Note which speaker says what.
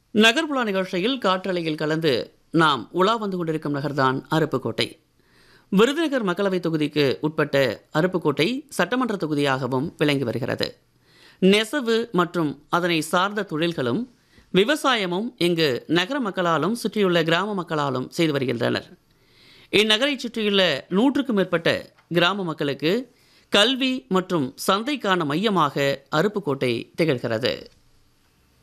Speaker 1: நகர்ப்புற நிகழ்ச்சியில் காற்றலையில் கலந்து நாம் உலா வந்து கொண்டிருக்கும் நகர்தான் அருப்புக்கோட்டை. விருதுநகர் மக்களவைத் தொகுதிக்கு உட்பட்ட அருப்புக்கோட்டை சட்டமன்ற தொகுதியாகவும் விளங்கி வருகிறது. நெசவு மற்றும் அதனை சார்ந்த தொழில்களும் விவசாயமும் இங்கு நகர மக்களாலும் சுற்றியுள்ள கிராம மக்களாலும் செய்து வருகின்றனர். இந்நகரை சுற்றியுள்ள 100க்கும் மேற்பட்ட கிராம மக்களுக்கு கல்வி மற்றும் சந்தைக்கான மையமாக அருப்புக்கோட்டை திகழ்கிறது.